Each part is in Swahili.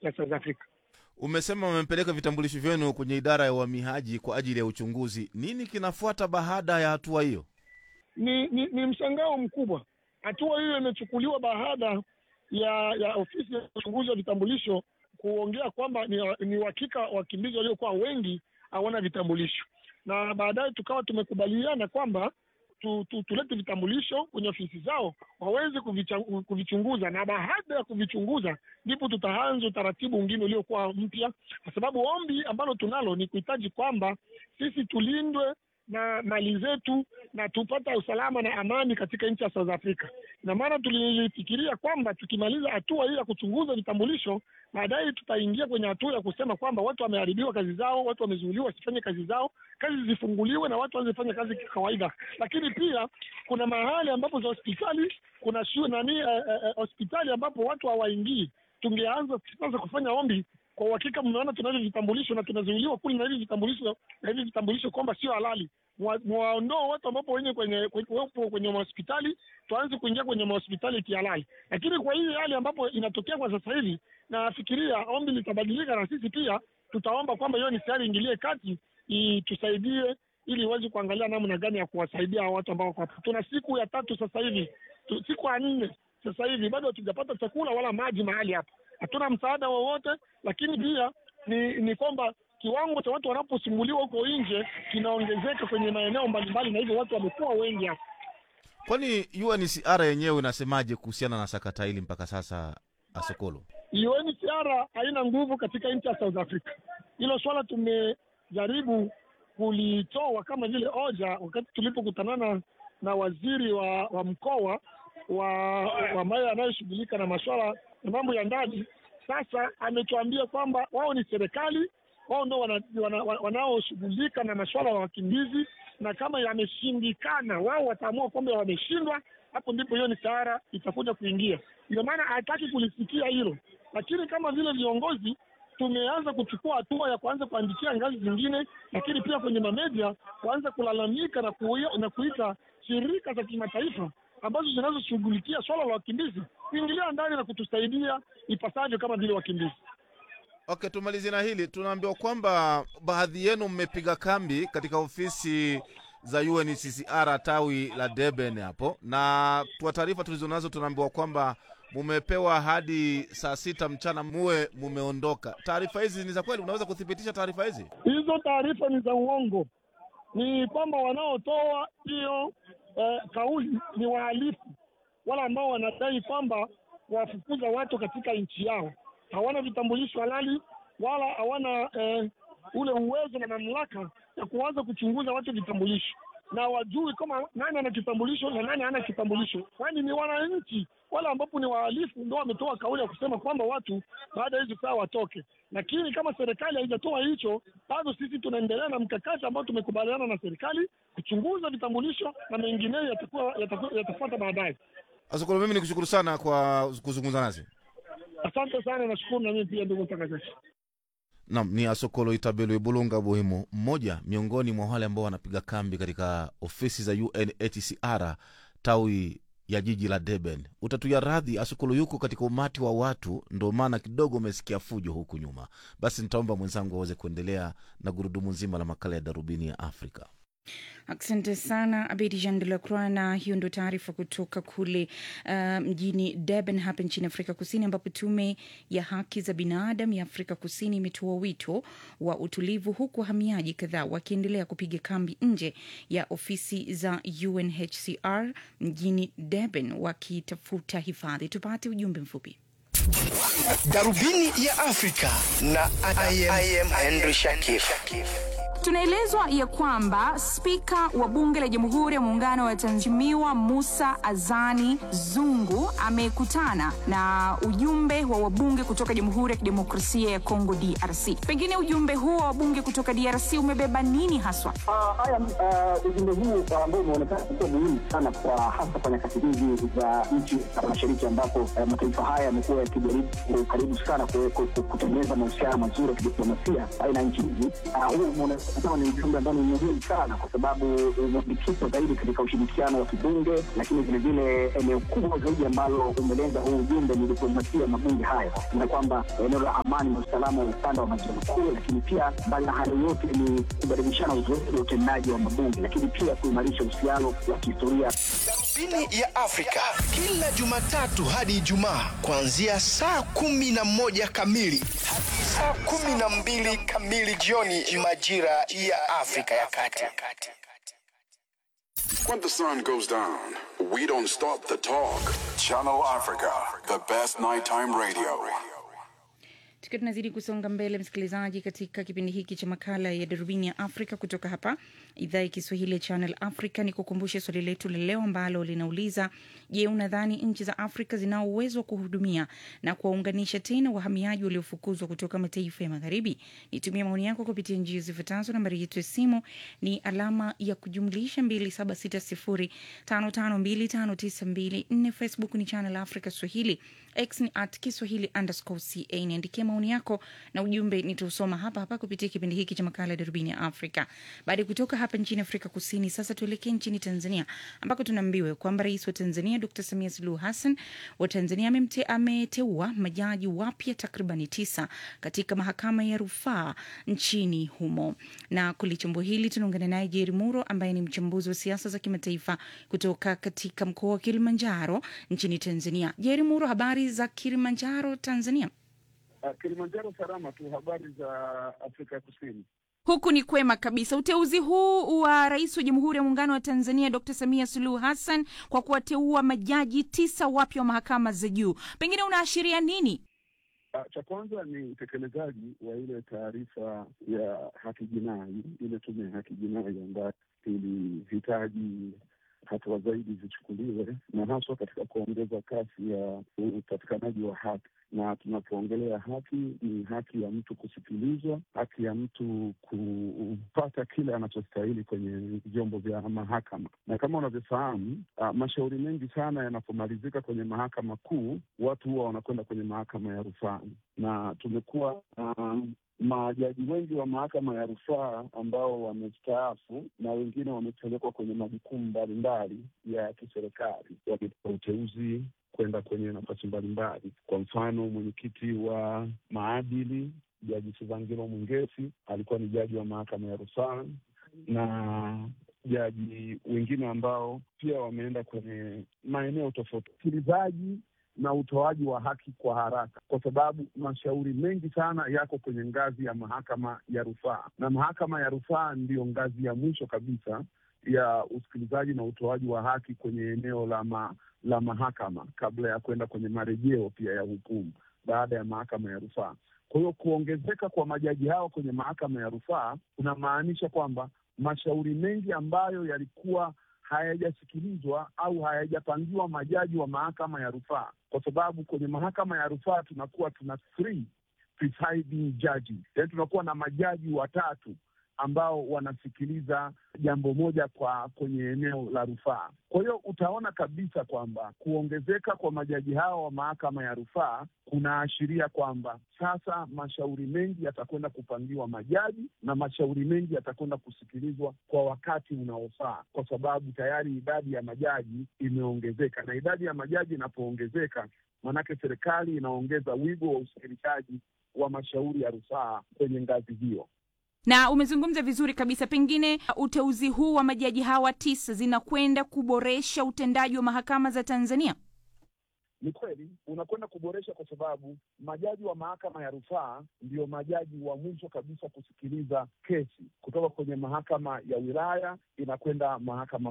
ya South Africa. Umesema mmepeleka vitambulisho vyenu kwenye idara ya uhamiaji kwa ajili ya uchunguzi. Nini kinafuata baada ya hatua hiyo? Ni mshangao mkubwa. Hatua hiyo imechukuliwa baada ya ofisi ya uchunguzi wa vitambulisho kuongea kwamba ni uhakika wakimbizi waliokuwa wengi hawana vitambulisho. Na baadaye tukawa tumekubaliana kwamba tulete vitambulisho kwenye ofisi zao waweze kuvichunguza, na baada ya kuvichunguza ndipo tutaanza utaratibu mwingine uliokuwa mpya, kwa sababu ombi ambalo tunalo ni kuhitaji kwamba sisi tulindwe na mali zetu na tupata usalama na amani katika nchi ya South Africa. Na maana tulifikiria kwamba tukimaliza hatua hii ya kuchunguza vitambulisho, baadaye tutaingia kwenye hatua ya kusema kwamba watu wameharibiwa kazi zao, watu wamezuiliwa wasifanye kazi zao, kazi zifunguliwe na watu waanze kufanya kazi kawaida. Lakini pia kuna mahali ambapo za hospitali, kuna hospitali ambapo watu hawaingii. Tungeanza kufanya ombi kwa uhakika mnaona tunavyo vitambulisho na tunazuiliwa kule na hivi vitambulisho kwamba sio halali. Muwaondoe watu ambapo wenye kwenye hospitali, tuanze kuingia kwenye hospitali kihalali. Lakini kwa hii hali ambapo inatokea kwa sasa hivi, nafikiria ombi litabadilika, na sisi pia tutaomba kwamba hiyo ni serikali ingilie kati tusaidie ili iweze kuangalia namna gani ya kuwasaidia watu ambao wako hapa. Tuna siku ya 3 sasa hivi, siku ya 4 sasa hivi bado hatujapata chakula wala maji mahali hapa. Hatuna msaada wowote, lakini pia ni kwamba kiwango cha watu wanaposumbuliwa huko nje kinaongezeka kwenye maeneo mbalimbali, na hivyo watu wamekuwa wengi hapa. Kwani UNHCR yenyewe inasemaje kuhusiana na sakata hili mpaka sasa, Asokolo? UNHCR haina nguvu katika nchi ya South Africa. Hilo swala tumejaribu kulitoa kama vile hoja wakati tulipokutanana na waziri wa mkoa ambaye anayeshughulika na masuala na mambo ya ndani. Sasa ametuambia kwamba wao ni serikali, wao ndio wanaoshughulika na masuala ya wakimbizi, na kama yameshindikana wao wataamua kwamba wameshindwa, hapo ndipo hiyo ni sahara itakuja kuingia. Ndio maana hataki kulisikia hilo. Lakini kama vile viongozi tumeanza kuchukua hatua ya kuanza kuandikia ngazi zingine, lakini pia kwenye mamedia kuanza kulalamika na kuita shirika za kimataifa ambazo zinazoshughulikia swala la wakimbizi kuingilia ndani na kutusaidia ipasavyo kama vile wakimbizi. Okay, tumalizie na hili. Tunaambiwa kwamba baadhi yenu mmepiga kambi katika ofisi za UNHCR tawi la Durban hapo, na kwa taarifa tulizonazo tunaambiwa kwamba mumepewa hadi saa 6 mchana mumeondoka. Taarifa hizi ni za kweli? Unaweza kuthibitisha taarifa hizi? Hizo taarifa ni za uongo. Ni kwamba wanaotoa hiyo kauli ni wahalifu, wala ambao wanadai kwamba wafukuza watu katika nchi yao. Hawana vitambulisho halali wala hawana ule uwezo na mamlaka ya kuanza kuchunguza watu vitambulisho, na wajui kama nani ana kitambulisho na nani hana kitambulisho. Kwani ni wananchi wala ambapo ni wahalifu ndio wametoa kauli ya kusema kwamba watu baada ya hizo saa watoke. Lakini kama serikali haijatoa hicho, bado sisi tunaendelea na mkakati ambao tumekubaliana na serikali kuchunguza vitambulisho na mengineyo yatafuata baadaye. Asokolo, mimi nikushukuru sana kwa kuzungumza nasi. Asante sana, nashukuru na mimi pia ndugu mtangazaji. Naam, ni Asokolo Itabelwe Bulunga Buhimo, mmoja miongoni mwa wale ambao wanapiga kambi katika ofisi za UNHCR tawi ya jiji la Durban. Utatuya radhi, Asokolo yuko katika umati wa watu, ndio maana kidogo umesikia fujo huku nyuma. Basi nitaomba mwenzangu aweze kuendelea na gurudumu nzima la makala ya Darubini ya Afrika. Asante sana Abedi Jean de la Croix, na hiyo ndo taarifa kutoka kule mjini Durban hapa nchini Afrika Kusini, ambapo tume ya haki za binadamu ya Afrika Kusini imetoa wito wa utulivu, huku wahamiaji kadhaa wakiendelea kupiga kambi nje ya ofisi za UNHCR mjini Durban wakitafuta hifadhi. Tupate ujumbe mfupi. Darubini ya Afrika na I am Henry Shakif. Tunaelezwa ya kwamba spika wa bunge la Jamhuri ya Muungano wa Tanzania Musa Azani Zungu amekutana na ujumbe wa wabunge kutoka Jamhuri ya Kidemokrasia ya Kongo DRC. Pengine ujumbe huo wa wabunge kutoka DRC umebeba nini haswa? Ujumbe huu ambao unaonekana kuwa muhimu sana kwa hasa kwa nyakati hizi za nchi za Mashariki, ambapo mataifa haya yamekuwa yakijaribu karibu sana kutengeneza mahusiano mazuri ya kidiplomasia baina ya nchi hizi. Huu nasema ni ujumbe ambao ni muhimu sana, kwa sababu umejikita zaidi katika ushirikiano wa kibunge, lakini vile vile eneo kubwa zaidi ambalo umelenga huu ujumbe ni diplomasia mabunge haya, na kwamba eneo la amani na usalama wa ukanda wa maziwa makuu, lakini pia mbali na hayo yote ni kubadilishana uzoefu wa utendaji wa mabunge, lakini pia kuimarisha uhusiano wa kihistoria. Darubini ya Afrika kila Jumatatu hadi Ijumaa kuanzia saa 11 kamili hadi saa 12 kamili jioni majira ya Afrika ya Kati. When the sun goes down, we don't stop the talk. Channel Africa, the best nighttime radio. Tukiwa tunazidi kusonga mbele, msikilizaji, katika kipindi hiki cha makala ya Darubini ya Afrika kutoka hapa idhaa ya Kiswahili ya Channel Africa, ni kukumbushe swali letu la leo ambalo linauliza: je, unadhani nchi za Afrika zinao uwezo wa kuhudumia na kuwaunganisha tena wahamiaji waliofukuzwa kutoka mataifa ya magharibi? Nitumie maoni yako kupitia njia zifuatazo. Nambari yetu ya simu ni alama ya kujumlisha 2760552592. Facebook ni Channel Africa Swahili, X ni @Kiswahili_CA. Niandikia maoni yako na ujumbe nitausoma hapa hapa kupitia kipindi hiki cha makala ya Darubini ya Afrika. Baada ya kutoka hapa nchini Afrika Kusini, sasa tuelekee nchini Tanzania, ambako tunaambiwa kwamba Rais wa Tanzania Dr. Samia Suluhu Hassan wa Tanzania ameteua majaji wapya takribani 9 katika mahakama ya rufaa nchini humo. Na kulichambua hili tunaungana naye Jerry Muro ambaye ni mchambuzi wa siasa za kimataifa kutoka katika mkoa wa Kilimanjaro nchini Tanzania. Jerry Muro, habari za Kilimanjaro Tanzania? Kilimanjaro salama tu, habari za Afrika Kusini? Huku ni kwema kabisa. Uteuzi huu wa Rais wa Jamhuri ya Muungano wa Tanzania Dr. Samia Suluhu Hassan kwa kuwateua majaji 9 wapya wa mahakama za juu, pengine unaashiria nini? Cha kwanza ni utekelezaji wa ile taarifa ya haki jinai, ile tume ya haki jinai ambayo ilihitaji hatua zaidi zichukuliwe, na haswa katika kuongeza kasi ya upatikanaji wa haki. Na tunapoongelea haki, ni haki ya mtu kusikilizwa, haki ya mtu kupata kile anachostahili kwenye vyombo vya mahakama. Na kama unavyofahamu, mashauri mengi sana yanapomalizika kwenye mahakama kuu, watu huwa wanakwenda kwenye mahakama ya rufaa, na tumekuwa majaji wengi wa mahakama ya rufaa ambao wamestaafu na wengine wamepelekwa kwenye majukumu mbalimbali ya kiserikali, wamepewa uteuzi kwenda kwenye nafasi mbalimbali. Kwa mfano, mwenyekiti wa maadili Jaji Sivangilo Mwengesi alikuwa ni jaji wa mahakama ya rufaa, na jaji wengine ambao pia wameenda kwenye maeneo tofauti. Sikilizaji na utoaji wa haki kwa haraka, kwa sababu mashauri mengi sana yako kwenye ngazi ya mahakama ya rufaa, na mahakama ya rufaa ndiyo ngazi ya mwisho kabisa ya usikilizaji na utoaji wa haki kwenye eneo la mahakama, kabla ya kwenda kwenye marejeo pia ya hukumu baada ya mahakama ya rufaa. Kwa hiyo kuongezeka kwa majaji hao kwenye mahakama ya rufaa kunamaanisha kwamba mashauri mengi ambayo yalikuwa hayajasikilizwa au hayajapangiwa majaji wa mahakama ya rufaa, kwa sababu kwenye mahakama ya rufaa tunakuwa tuna 3 presiding judges, yaani tunakuwa na majaji 3 ambao wanasikiliza jambo moja kwenye eneo la rufaa. Kwa hiyo utaona kabisa kwamba kuongezeka kwa majaji hao wa mahakama ya rufaa kunaashiria kwamba sasa mashauri mengi yatakwenda kupangiwa majaji na mashauri mengi yatakwenda kusikilizwa kwa wakati unaofaa, kwa sababu tayari idadi ya majaji imeongezeka, na idadi ya majaji inapoongezeka, manake serikali inaongeza wigo wa usikilizaji wa mashauri ya rufaa kwenye ngazi hiyo. Na umezungumza vizuri kabisa, pengine uteuzi huu wa majaji hawa 9 zinakwenda kuboresha utendaji wa mahakama za Tanzania? Ni kweli unakwenda kuboresha, kwa sababu majaji wa mahakama ya rufaa ndio majaji wa mwisho kabisa kusikiliza kesi kutoka kwenye mahakama ya wilaya inakwenda mahakama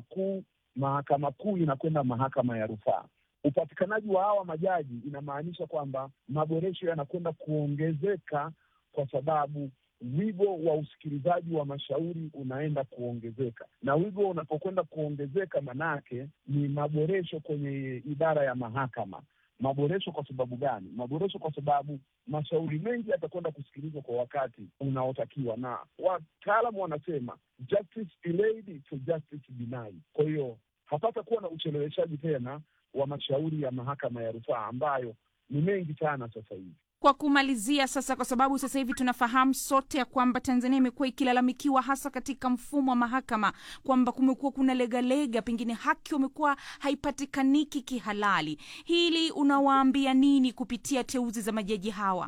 kuu inakwenda mahakama ya rufaa. Upatikanaji wa hawa majaji inamaanisha kwamba maboresho yanakwenda kuongezeka, kwa sababu wigo wa usikilizaji wa mashauri unaenda kuongezeka, na wigo unapokwenda kuongezeka, manake ni maboresho kwenye idara ya mahakama. Maboresho kwa sababu gani? Maboresho kwa sababu mashauri mengi yatakwenda kusikilizwa kwa wakati unaotakiwa, na wataalamu wanasema justice delayed to justice denied. Kwa hiyo hapata kuwa na ucheleweshaji tena wa mashauri ya mahakama ya rufaa ambayo ni mengi sana sasa hivi. Kwa kumalizia sasa, kwa sababu sasa hivi tunafahamu sote ya kwamba Tanzania imekuwa ikilalamikiwa hasa katika mfumo wa mahakama kwamba kumekuwa kuna legalega, pengine haki umekuwa haipatikaniki kihalali. Hili unawaambia nini kupitia teuzi za majaji hawa?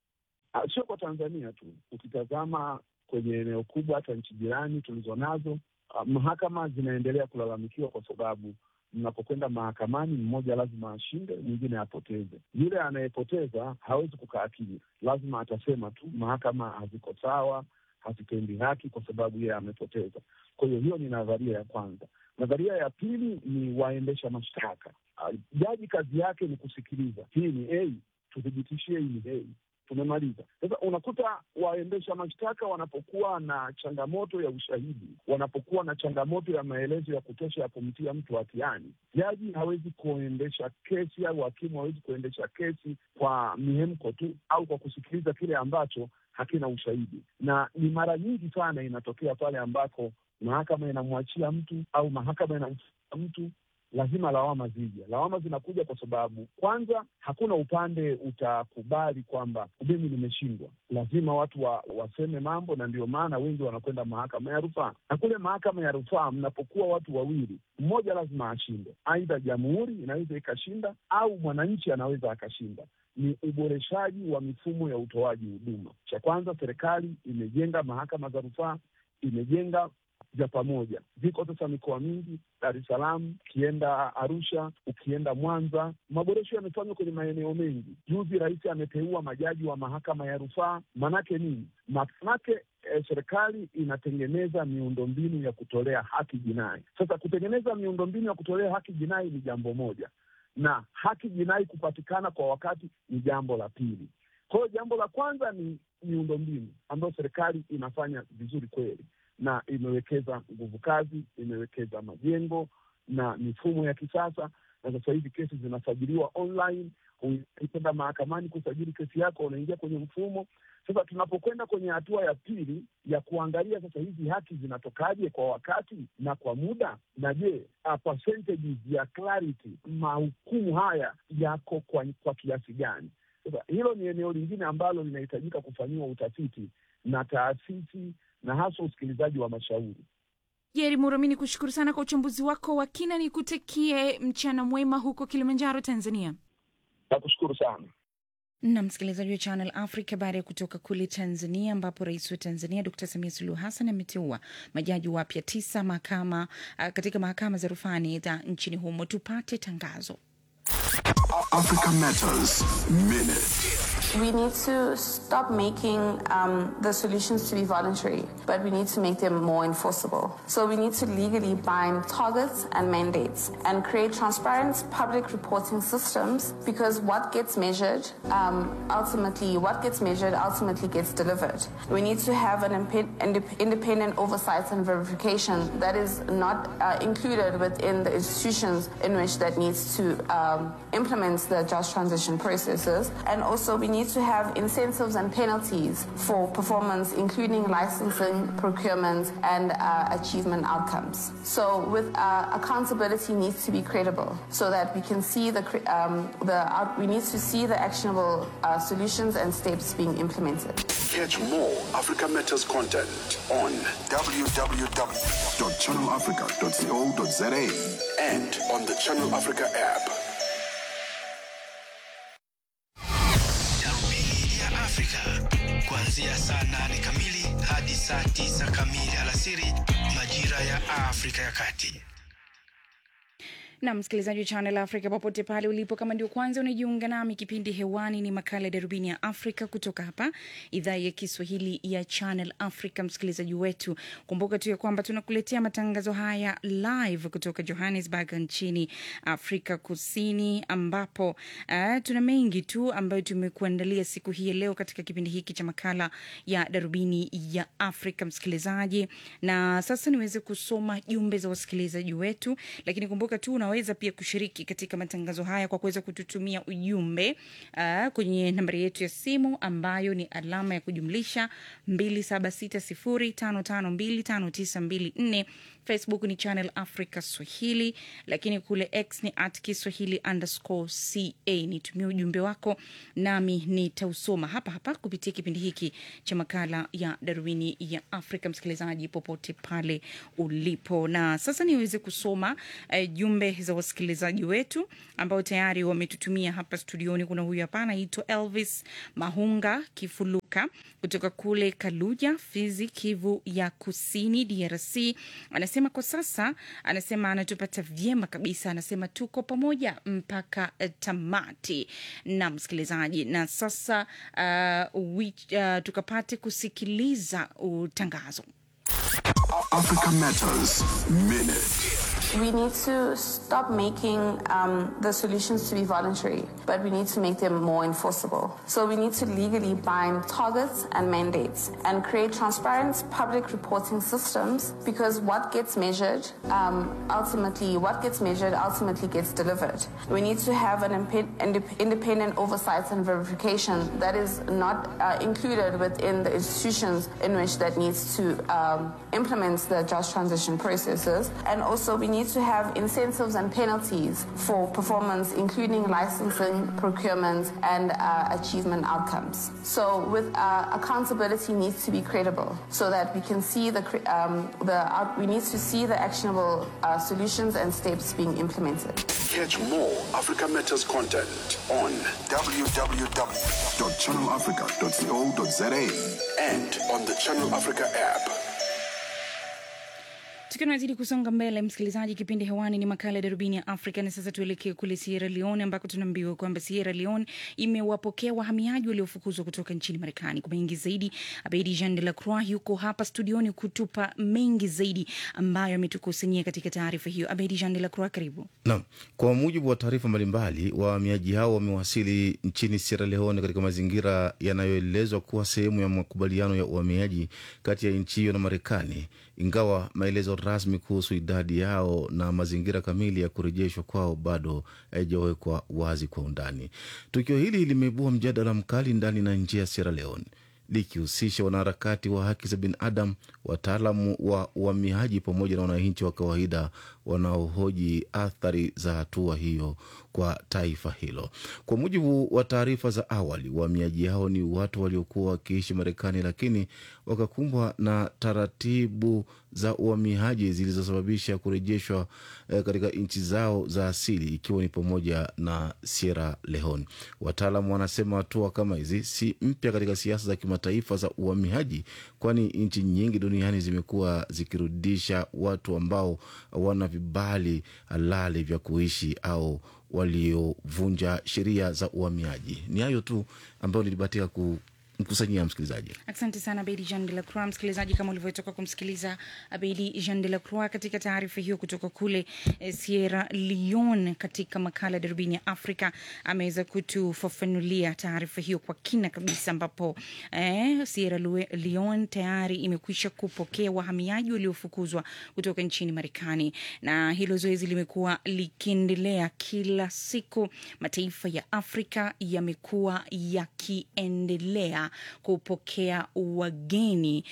Sio kwa Tanzania tu, ukitazama kwenye eneo kubwa hata nchi jirani tulizonazo, mahakama zinaendelea kulalamikiwa kwa sababu mnapokwenda mahakamani, mmoja lazima ashinde, mwingine apoteze. Yule anayepoteza hawezi kukaa kimya, lazima atasema tu mahakama haziko sawa, hazitendi haki kwa sababu yeye amepoteza. Kwa hiyo ni nadharia ya kwanza. Nadharia ya pili ni waendesha mashtaka. Jaji kazi yake ni kusikiliza, hii ni A, tuthibitishie hii ni A, tumemaliza. Sasa unakuta waendesha mashtaka wanapokuwa na changamoto ya ushahidi, wanapokuwa na changamoto ya maelezo ya kutosha ya kumtia mtu hatiani, jaji hawezi kuendesha kesi au hakimu hawezi kuendesha kesi kwa mihemko tu au kwa kusikiliza kile ambacho hakina ushahidi. Na ni mara nyingi sana inatokea pale ambako mahakama inamwachia mtu au mahakama inamchia mtu, lazima lawama zije. Lawama zinakuja kwa sababu kwanza hakuna upande utakubali kwamba mimi nimeshindwa. Lazima watu waseme mambo, na ndio maana wengi wanakwenda mahakama ya rufaa. Na kule mahakama ya rufaa mnapokuwa watu wawili, mmoja lazima ashinde. Aidha jamhuri inaweza ikashinda au mwananchi anaweza akashinda. Ni uboreshaji wa mifumo ya utoaji huduma. Cha kwanza, serikali imejenga mahakama za rufaa, imejenga vya pamoja. Viko sasa mikoa mingi, Dar es Salaam, ukienda Arusha, ukienda Mwanza, maboresho yamefanywa kwenye maeneo mengi. Juzi rais ameteua majaji wa mahakama ya rufaa. Manake nini? Manake serikali inatengeneza miundombinu ya kutolea haki jinai. Sasa kutengeneza miundombinu ya kutolea haki jinai ni jambo moja, na haki jinai kupatikana kwa wakati ni jambo la pili. Kwa hiyo jambo la kwanza ni miundombinu ambayo serikali inafanya vizuri kweli, na imewekeza nguvu kazi, imewekeza majengo na mifumo ya kisasa, na sasa hivi kesi zinasajiliwa online. Ukienda mahakamani kusajili kesi yako, unaingia kwenye mfumo. Sasa tunapokwenda kwenye hatua ya pili ya kuangalia sasa hizi haki zinatokaje kwa wakati na kwa muda, na je, percentages ya clarity, mahukumu haya yako kwa kiasi gani? Sasa hilo ni eneo lingine ambalo linahitajika kufanyiwa utafiti na taasisi na hasa usikilizaji wa mashauri. Jerry Muramini, kushukuru sana kwa uchambuzi wako wa kina. Nikutakie mchana mwema huko Kilimanjaro, Tanzania. Nakushukuru sana. Na msikilizaji wa Channel Africa, baada ya kutoka kule Tanzania ambapo rais wa Tanzania Dr. Samia Suluhu Hassan ameteua majaji wapya 9 katika mahakama za rufani za nchini humo. Tupate tangazo. Africa Matters Minute. We need to stop making the solutions to be voluntary, but we need to make them more enforceable. So we need to legally bind targets and mandates and create transparent public reporting systems, because what gets measured ultimately gets delivered. We need to have an independent oversight and verification that is not included within the institutions in which that needs to implement the just transition processes. And also we need to have incentives and penalties for performance, including licensing, procurement, and achievement outcomes. So with accountability needs to be credible, so that we can see we need to see the actionable solutions and steps being implemented. Catch more Africa Matters content on www.channelafrica.co.za and on the Channel Africa app. Afrika kuanzia saa 8 kamili hadi saa 9 kamili alasiri majira ya Afrika ya Kati. Na msikilizaji wa Channel Africa popote pale ulipo, kama ndio kwanza unajiunga nami, kipindi hewani ni makala ya Darubini ya Afrika kutoka hapa idhaa ya Kiswahili ya Channel Africa. Msikilizaji wetu, kumbuka tu ya kwamba tunakuletea matangazo haya live kutoka Johannesburg nchini Afrika Kusini, ambapo tuna mengi tu ambayo tumekuandalia siku hii leo katika kipindi hiki cha makala ya Darubini ya Afrika, msikilizaji. Na sasa niweze kusoma jumbe za wasikilizaji wetu, lakini kumbuka tu unaweza pia kushiriki katika matangazo haya kwa kuweza kututumia ujumbe kwenye nambari yetu ya simu ambayo ni alama ya kujumlisha 276055259254. Facebook ni Channel Africa Swahili, lakini kule X ni @Kiswahili_ca. Nitumie ujumbe wako nami nitausoma hapa hapa kupitia kipindi hiki cha makala ya Darubini ya Afrika, msikilizaji popote pale ulipo. Na sasa niweze kusoma jumbe za wasikilizaji wetu ambao tayari wametutumia hapa studioni. Kuna huyu hapa anaitwa Elvis Mahunga Kifuluka kutoka kule Kaluja, Fizi, Kivu ya Kusini, DRC. Anasema kwa sasa, anasema anatupata vyema kabisa, anasema tuko pamoja mpaka tamati. Na msikilizaji, na sasa tukapate kusikiliza utangazo. Africa Matters Minute. We need to stop making the solutions to be voluntary, but we need to make them more enforceable. So we need to legally bind targets and mandates and create transparent public reporting systems, because what gets measured ultimately gets delivered. We need to have an independent oversight and verification that is not included within the institutions in which that needs to implement the just transition processes. And also we need to have incentives and penalties for performance, including licensing, procurement, and achievement outcomes. So with accountability needs to be credible, so that we can see we need to see the actionable solutions and steps being implemented. Catch more Africa Matters content on www.channelafrica.co.za and on the Channel Africa app. Tunazidi kusonga mbele, msikilizaji, kipindi hewani ni makala ya Darubini ya Afrika. Na sasa tuelekee kule Sierra Leone, ambako tunaambiwa kwamba Sierra Leone imewapokea wahamiaji waliofukuzwa kutoka nchini Marekani. Kwa mengi zaidi, Abedi Jean de la Croix yuko hapa studioni kutupa mengi zaidi ambayo ametukusanyia katika taarifa hiyo. Abedi Jean de la Croix, karibu. Naam, kwa mujibu wa taarifa mbalimbali, wahamiaji hao wamewasili nchini Sierra Leone katika mazingira yanayoelezwa kuwa sehemu ya makubaliano ya uhamiaji kati ya nchi hiyo na Marekani, ingawa maelezo rasmi kuhusu idadi yao na mazingira kamili ya kurejeshwa kwao bado haijawekwa wazi kwa undani. Tukio hili limeibua mjadala mkali ndani na nje ya Sierra Leone, likihusisha wanaharakati wa haki za binadamu, wataalamu wa uhamiaji pamoja na wananchi wa kawaida wanaohoji athari za hatua hiyo kwa taifa hilo. Kwa mujibu wa taarifa za awali, wahamiaji hao ni watu waliokuwa wakiishi Marekani lakini wakakumbwa na taratibu za uhamiaji zilizosababisha kurejeshwa katika nchi zao za asili, ikiwa ni pamoja na Sierra Leone. Wataalamu wanasema hatua kama hizi si mpya katika siasa za kimataifa za uhamiaji, kwani nchi nyingi duniani zimekuwa zikirudisha watu ambao wana vibali halali vya kuishi au waliovunja sheria za uhamiaji. Ni hayo tu ambayo nilibahatika mkusanyia msikilizaji. Asante sana Abedi Jean de la Croix. Msikilizaji, kama ulivyotoka kumsikiliza Abedi Jean de la Croix katika taarifa hiyo kutoka kule Sierra Leone katika makala Darubini ya Afrika, ameweza kutufafanulia taarifa hiyo kwa kina kabisa, ambapo Sierra Leone tayari imekwisha kupokea wahamiaji waliofukuzwa kutoka nchini Marekani, na hilo zoezi limekuwa likiendelea kila siku. Mataifa ya Afrika yamekuwa yakiendelea kupokea wageni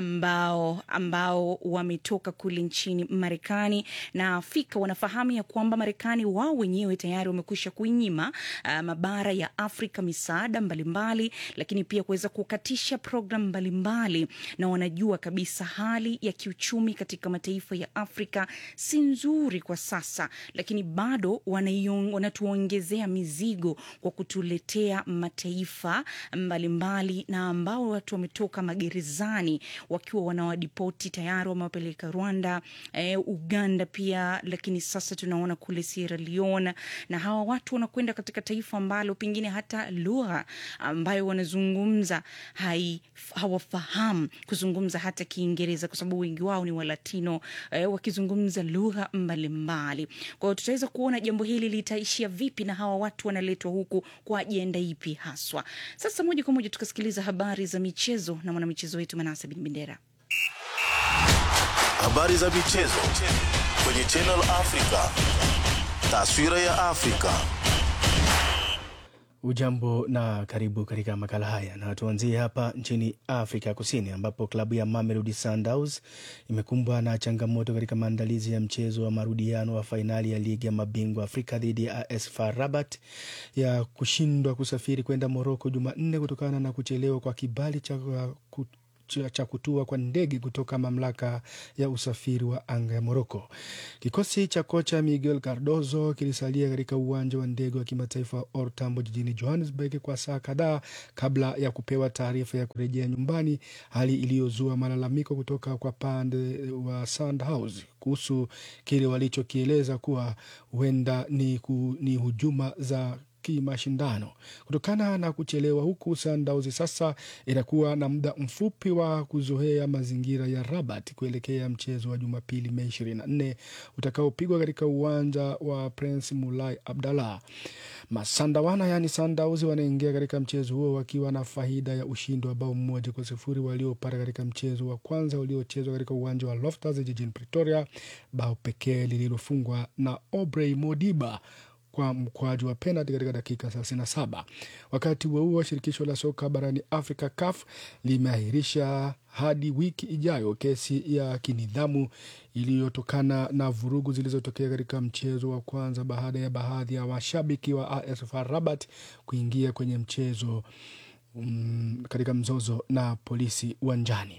ambao wametoka kule nchini Marekani, na Afrika wanafahamu ya kwamba Marekani wao wenyewe tayari wamekwisha kuinyima mabara ya Afrika misaada mbalimbali, lakini pia kuweza kukatisha program mbalimbali, na wanajua kabisa hali ya kiuchumi katika mataifa ya Afrika si nzuri kwa sasa, lakini bado wanatuongezea mizigo kwa kutuletea mataifa mbalimbali na ambao watu wametoka magerezani wakiwa wanawadipoti tayari, wamewapeleka Rwanda, Uganda pia, lakini sasa tunaona kule Sierra Leone, na hawa watu wanakwenda katika taifa ambalo pengine hata lugha ambayo wanazungumza hawafahamu kuzungumza hata Kiingereza, kwa sababu wengi wao ni wa Latino, wakizungumza lugha mbalimbali. Kwa hiyo tutaweza kuona jambo hili litaishia vipi na hawa watu wanaletwa huku kwa ajenda ipi haswa. Sasa moja kwa moja tukasikiliza habari za michezo na mwanamichezo wetu Manase bin Bendera. Habari za michezo kwenye Channel Africa. Taswira ya Afrika. Ujambo na karibu katika makala haya, na tuanzie hapa nchini Afrika Kusini ambapo klabu ya Mamelodi Sundowns imekumbwa na changamoto katika maandalizi ya mchezo wa marudiano wa fainali ya ligi ya mabingwa Afrika dhidi ya AS FAR Rabat ya kushindwa kusafiri kwenda Morocco Jumanne kutokana na kuchelewa kwa kibali cha kutua kwa ndege kutoka mamlaka ya usafiri wa anga ya Morocco. Kikosi cha kocha Miguel Cardozo kilisalia katika uwanja wa ndege wa kimataifa wa Oro Tambo jijini Johannesburg kwa saa kadhaa kabla ya kupewa taarifa ya kurejea nyumbani, hali iliyozua malalamiko kutoka kwa pande wa Sundowns kuhusu kile walichokieleza kuwa huenda ni hujuma za kimashindano. Kutokana na kuchelewa huku, Sundowns sasa inakuwa na muda mfupi wa kuzoea mazingira ya Rabat kuelekea mchezo wa Jumapili Mei 24 utakaopigwa katika uwanja wa Prince Moulay Abdallah. Masandawana yani Sundowns wanaingia katika mchezo huo wakiwa na faida ya ushindi wa bao 1-0 waliopata katika mchezo wa kwanza uliochezwa katika uwanja wa Loftus jijini Pretoria, bao pekee lililofungwa na Aubrey Modiba kwa mkwaju wa penalty katika dakika 37. Wakati huo shirikisho la soka barani Afrika CAF limeahirisha hadi wiki ijayo kesi ya kinidhamu iliyotokana na vurugu zilizotokea katika mchezo wa kwanza baada ya baadhi ya washabiki wa AS FAR Rabat kuingia kwenye mchezo katika mzozo na polisi uwanjani.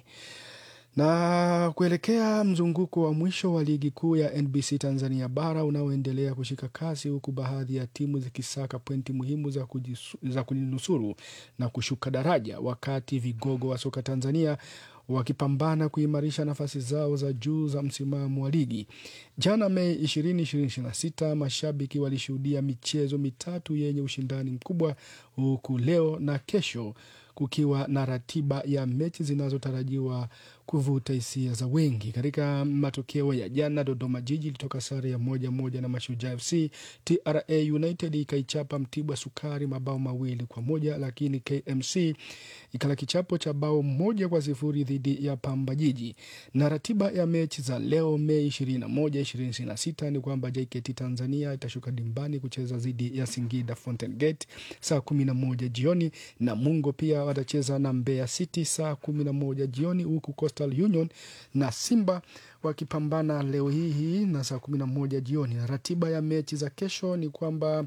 Na kuelekea mzunguko wa mwisho wa ligi kuu ya NBC Tanzania bara unaoendelea kushika kasi, huku baadhi ya timu zikisaka pointi muhimu za kujinusuru na kushuka daraja, wakati vigogo wa soka Tanzania wakipambana kuimarisha nafasi zao za juu za msimamo wa ligi. Jana Mei 2026 mashabiki walishuhudia michezo mitatu yenye ushindani mkubwa, huku leo na kesho kukiwa na ratiba ya mechi zinazotarajiwa kuvuta hisia za wengi. Katika matokeo ya jana, Dodoma Jiji ilitoka sare ya 1-1 na Mashujaa FC. TRA United ikaichapa Mtibwa Sukari mabao 2-1, lakini KMC ikala kichapo cha bao 1-0 dhidi ya Pamba Jiji. Na ratiba ya mechi za leo Mei 21, 2026 ni kwamba JKT Tanzania itashuka dimbani kucheza dhidi ya Singida Fountain Gate saa 11 jioni, na Mungo pia watacheza na Mbeya City saa 11 jioni, huku Coastal Union na Simba wakipambana leo hii na saa 11 jioni. Na ratiba ya mechi za kesho ni kwamba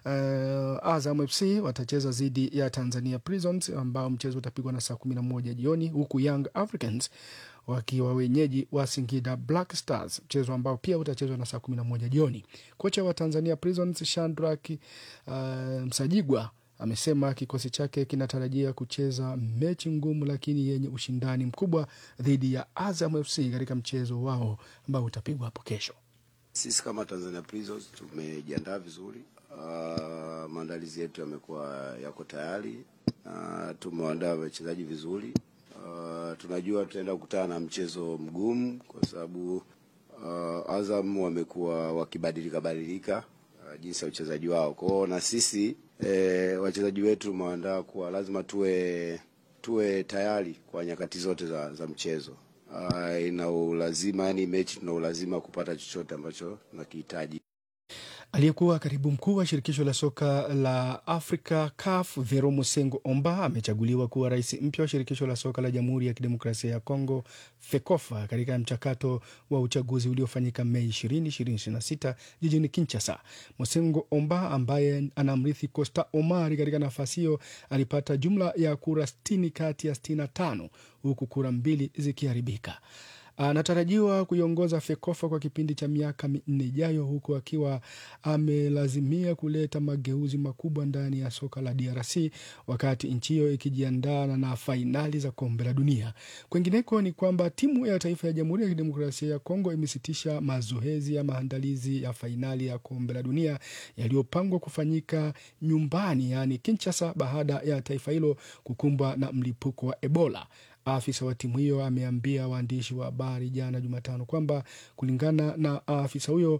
Azam FC watacheza dhidi ya Tanzania Prisons ambao mchezo utapigwa na saa 11 jioni, huku Young Africans wakiwa wenyeji wa Singida Black Stars, mchezo ambao pia utachezwa na saa 11 jioni. Kocha wa Tanzania Prisons Shadrack Msajigwa amesema kikosi chake kinatarajia kucheza mechi ngumu lakini yenye ushindani mkubwa dhidi ya Azam FC katika mchezo wao ambao utapigwa hapo kesho. Sisi kama Tanzania Prisons tumejiandaa vizuri. Maandalizi yetu yako tayari. Tumeandaa wachezaji vizuri. Tunajua tutaenda kukutana na mchezo mgumu kwa sababu Azam wamekuwa wakibadilika jinsi ya uchezaji wao. Kwa hiyo na sisi wachezaji wetu tumeandaa kwa lazima tuwe tayari kwa nyakati zote za mchezo. Ina ulazima, yani mechi tuna ulazima kupata chochote ambacho tunakihitaji. Aliyekuwa katibu mkuu wa shirikisho la soka la Afrika CAF Vero Musengo Omba amechaguliwa kuwa rais mpya wa shirikisho la soka la Jamhuri ya Kidemokrasia ya Kongo FECOFA katika mchakato wa uchaguzi uliofanyika Mei 20, 2026 jijini Kinshasa. Musengo Omba ambaye anamrithi Costa Omari katika nafasi hiyo alipata jumla ya kura 60 kati ya 65, huku kura 2 zikiharibika. Anatarajiwa kuiongoza FECOFA kwa kipindi cha miaka 4 ijayo, huku akiwa amelazimia kuleta mageuzi makubwa ndani ya soka la DRC wakati nchi hiyo ikijiandaa na fainali za kombe la dunia. Kwingineko ni kwamba timu ya taifa ya Jamhuri ya Kidemokrasia ya Kongo imesitisha mazoezi ya maandalizi ya fainali ya kombe la dunia yaliyopangwa kufanyika nyumbani, yani Kinshasa, baada ya taifa hilo kukumbwa na mlipuko wa Ebola. Afisa wa timu hiyo ameambia waandishi wa habari jana Jumatano kwamba kulingana na afisa huyo,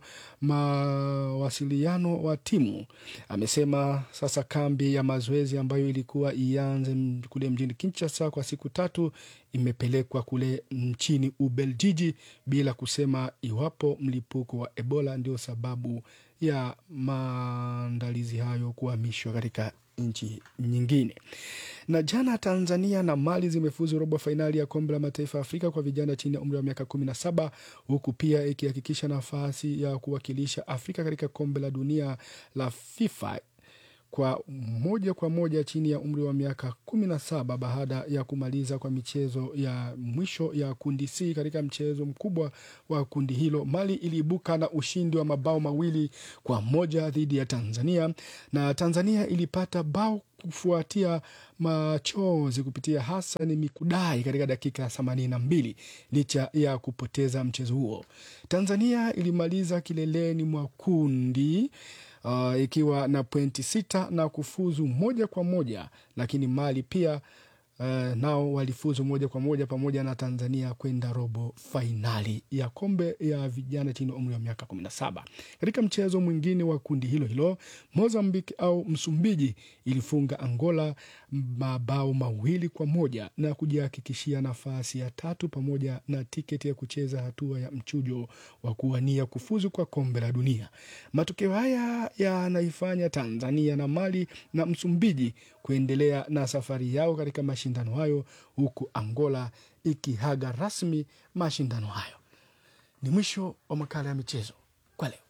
mawasiliano wa timu amesema sasa kambi ya mazoezi ambayo ilikuwa ianze kule mjini Kinshasa kwa siku 3 imepelekwa kule nchini Ubeljiji bila kusema iwapo mlipuko wa Ebola ndio sababu ya maandalizi hayo kuhamishwa katika nchi nyingine. Na jana Tanzania na Mali zimefuzu robo fainali ya kombe la mataifa ya Afrika kwa vijana chini ya umri wa miaka 17, huku pia ikihakikisha nafasi ya kuwakilisha Afrika katika kombe la dunia la FIFA kwa moja chini ya umri wa miaka 17 baada ya kumaliza kwa michezo ya mwisho ya kundi C. Katika mchezo mkubwa wa kundi hilo, Mali iliibuka na ushindi wa mabao 2-1 dhidi ya Tanzania, na Tanzania ilipata bao kufuatia machozi kupitia Hassan Mikudai katika dakika 82 licha ya kupoteza mchezo huo. Tanzania ilimaliza kileleni mwa kundi ikiwa na pointi 6 na kufuzu 1-1, lakini Mali pia nao walifuzu 1-1 pamoja na Tanzania kwenda robo fainali ya kombe ya vijana chini ya umri wa miaka 17. Katika mchezo mwingine wa kundi hilo hilo, Mozambique au Msumbiji ilifunga Angola mabao 2-1 na kujihakikishia nafasi ya 3 pamoja na tiketi ya kucheza hatua ya mchujo wa kuwania kufuzu kwa kombe la dunia. Matokeo haya yanaifanya Tanzania na Mali na Msumbiji kuendelea na safari yao katika mashindano hayo, huku Angola ikihaga rasmi mashindano hayo. Ni mwisho wa makala ya michezo kwa leo.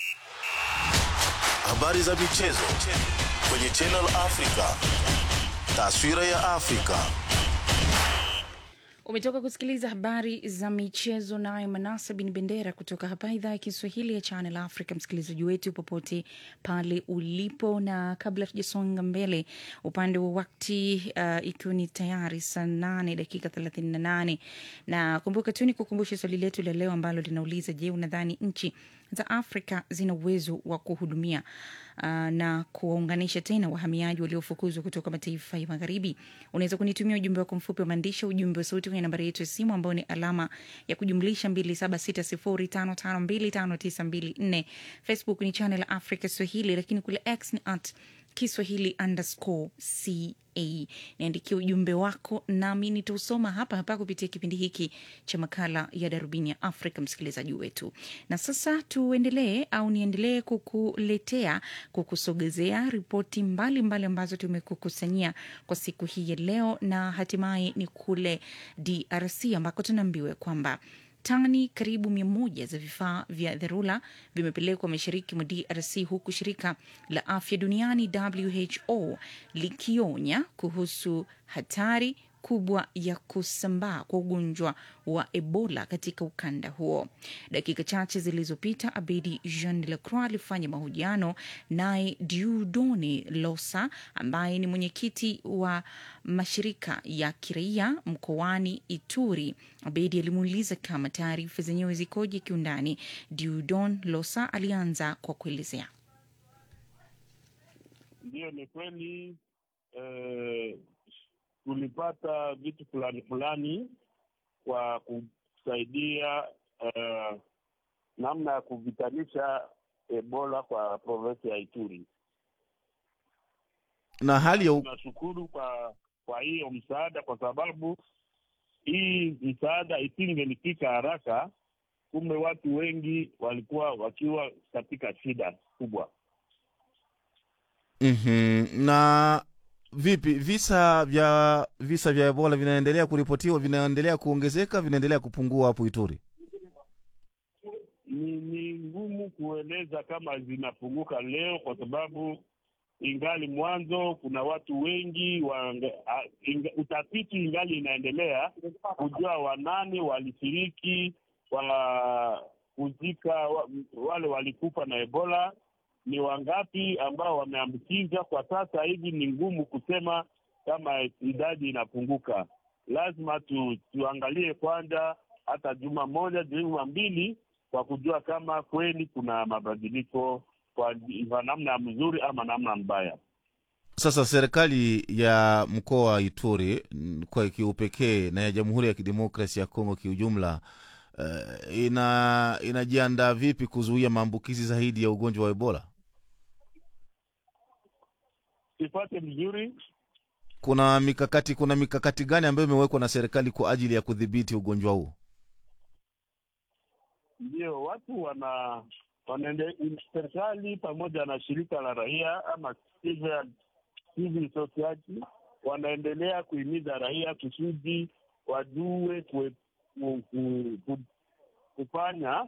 Habari za michezo kwenye Channel Africa. Taswira ya Afrika. Umetoka kusikiliza habari za michezo naye Manasa bin Bendera kutoka hapa idhaa ya Kiswahili ya Channel Africa. Msikilizaji wetu popote pale ulipo, na kabla tujasonga mbele upande wa wakati ikiwa ni tayari saa 8:38, na kumbuka tu ni kukumbusha swali letu la leo ambalo linauliza, je, unadhani nchi za Afrika zina uwezo wa kuhudumia na kuwaunganisha tena wahamiaji waliofukuzwa kutoka mataifa ya magharibi? Unaweza kunitumia ujumbe wako mfupi wa maandishi, ujumbe wa sauti kwenye nambari yetu ya simu ambao ni alama ya kujumlisha 2760552594. Facebook ni Channel Africa Swahili, lakini kule X ni @Kiswahili_CA. Niandikie ujumbe wako nami nitausoma hapa hapa kupitia kipindi hiki cha makala ya Darubini ya Afrika, msikilizaji wetu. Na sasa niendelee kukusogezea ripoti mbalimbali ambazo tumekukusanyia kwa siku hii ya leo, na hatimaye ni kule DRC ambako tunaambiwa kwamba tani karibu 100 za vifaa vya dharura vimepelekwa mashariki mwa DRC, huku shirika la afya duniani WHO likionya kuhusu hatari kubwa ya kusambaa kwa ugonjwa wa Ebola katika ukanda huo. Dakika chache zilizopita, Abedi Jean de la Croix alifanya mahojiano naye Dieudonne Losa ambaye ni mwenyekiti wa mashirika ya kiraia mkoani Ituri. Abedi alimuuliza kama taarifa zenyewe zikoje kiundani. Dieudonne Losa alianza kwa kuelezea. Ndio, ni kweli tulipata vitu fulani kwa kusaidia namna ya kuvitanisha Ebola kwa province ya Ituri. Na hali ya tunashukuru kwa hiyo msaada, kwa sababu hii msaada isingelifika haraka, kumbe watu wengi walikuwa wakiwa katika shida kubwa. Na vipi visa vya Ebola vinaendelea kuripotiwa, vinaendelea kuongezeka, vinaendelea kupungua hapo Ituri? Ni ngumu kueleza kama zinapunguka leo, kwa sababu ingali mwanzo, kuna watu wengi utafiti ingali inaendelea kujua wanani walishiriki kuzika wale walikufa na Ebola, ni wangapi ambao wameambukiza. Kwa sasa hivi ni ngumu kusema kama idadi inapunguka. Lazima tuangalie kwanza hata juma moja, juma mbili, kwa kujua kama kweli kuna mabadiliko kwa namna mzuri ama namna mbaya. Sasa serikali ya mkoa wa Ituri kwa kiupekee na ya Jamhuri ya Kidemokrasia ya Kongo kiujumla inajiandaa vipi kuzuia maambukizi zaidi ya ugonjwa wa Ebola? Sipate mzuri. Kuna mikakati gani ambayo imewekwa na serikali kwa ajili ya kudhibiti ugonjwa huu? Ndio, watu serikali pamoja na shirika la raia ama civil civil society wanaendelea kuhimiza raia kusudi wajue kufanya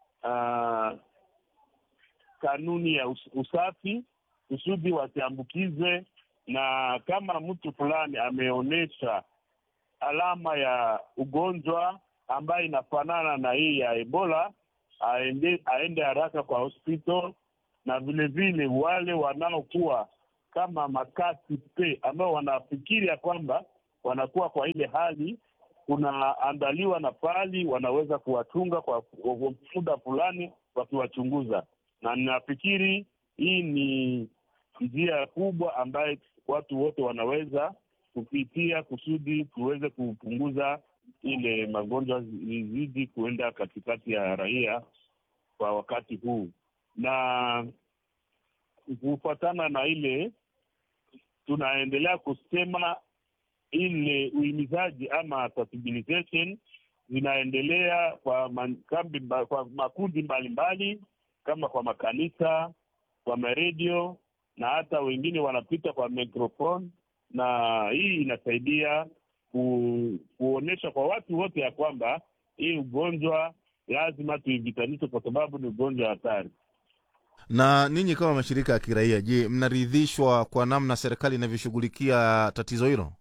kanuni ya usafi kusudi wasiambukizwe, na kama mtu fulani ameonyesha alama ya ugonjwa ambayo inafanana na hii ya Ebola, aende haraka kwa hospital. Na vile vile wale wanaokuwa kama makasi ambao wanafikiri ya kwamba wanakuwa kwa ile hali, kunaandaliwa na pali wanaweza kuwachunga kwa muda fulani wakiwachunguza. Na ninafikiri hii ni njia kubwa ambayo watu wote wanaweza kupitia kusudi tuweze kupunguza ile magonjwa zizidi kuenda katikati ya raia kwa wakati huu. Na kufuatana na ile tunaendelea kusema ile uhimizaji ama sensibilization zinaendelea kwa makundi mbalimbali kama kwa makanisa, kwa maredio, na hata wengine wanapita kwa microphone, na hii inasaidia kuonesha kwa watu wote ya kwamba hii ugonjwa lazima tuivitanishe kwa sababu ni ugonjwa hatari. Na ninyi kama mashirika ya kiraia, je, mnaridhishwa kwa namna serikali inavyoshughulikia tatizo hilo?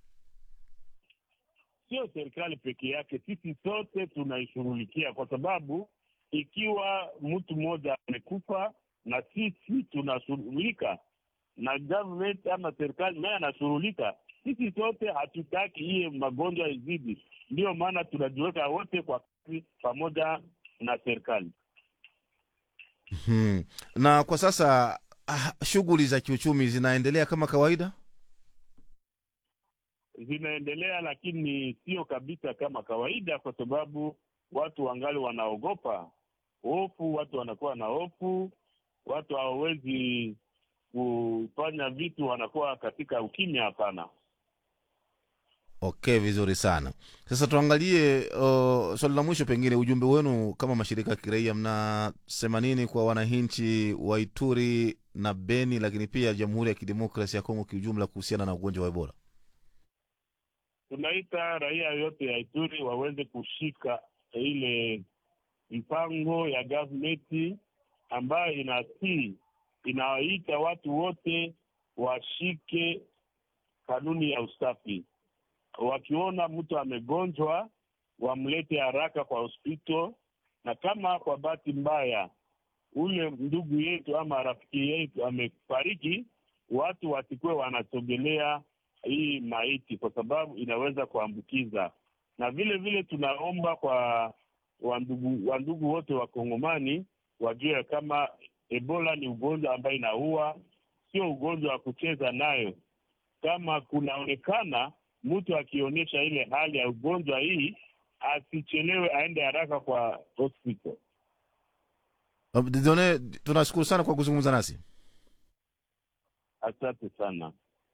Sio serikali peke yake, sisi sote tunaishughulikia, kwa sababu ikiwa mtu mmoja amekufa na sisi tunashughulika, na government ama serikali naye anashughulika, sisi sote hatutaki hiyo magonjwa izidi. Ndio maana tunajiweka wote kwa kazi pamoja na serikali. Na kwa sasa shughuli za kiuchumi zinaendelea kama kawaida? Zinaendelea, lakini sio kabisa kama kawaida, kwa sababu watu wangali wanaogopa hofu. Watu wanakuwa na hofu, watu hawawezi kufanya vitu, wanakuwa katika ukimya. Hapana. Okay, vizuri sana. Sasa tuangalie swali la mwisho, pengine ujumbe wenu kama mashirika ya kiraia, mnasema nini kwa wananchi wa Ituri na Beni, lakini pia Jamhuri ya Kidemokrasia ya Kongo kiujumla kuhusiana na ugonjwa wa Ebola? Tunaita raia yote ya Ituri waweze kushika ile mpango ya government ambayo inawaita watu wote washike kanuni ya usafi. Wakiona mtu amegonjwa, wamlete haraka kwa hospital, na kama kwa bahati mbaya ule ndugu yetu ama rafiki yetu amefariki, watu wasikuwe wanasogelea hii maiti, kwa sababu inaweza kuambukiza. Na vile vile tunaomba kwa wandugu wote wa Kongomani wajue kama Ebola ni ugonjwa ambayo inaua, sio ugonjwa wa kucheza nayo. Kama kunaonekana mtu akionyesha ile hali ya ugonjwa hii, asichelewe, aende haraka kwa hospital. Didone, tunashukuru sana kwa kuzungumza nasi. Asante sana.